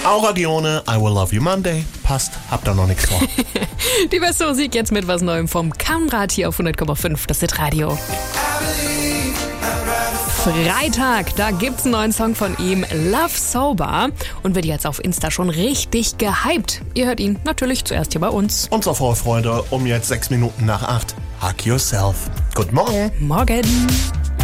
Auragione, I Will Love You Monday. Passt, habt da noch nichts vor. Die beste Musik jetzt mit was Neuem vom Kamrad hier auf 100,5, das Hit-Radio. Freitag, da gibt's einen neuen Song von ihm, Love Sober, und wird jetzt auf Insta schon richtig gehypt. Ihr hört ihn natürlich zuerst hier bei uns. Und zur Vorfreude um jetzt 6 Minuten nach 8. Hug yourself. Guten Morgen. Morgen.